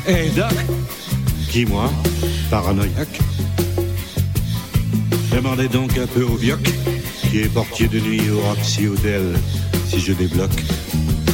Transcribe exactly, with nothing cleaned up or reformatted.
Eh Doc. Qui, moi? Paranoïaque. Demandez donc un peu au Bioc, qui est portier de nuit au Roxy Hotel, si je débloque.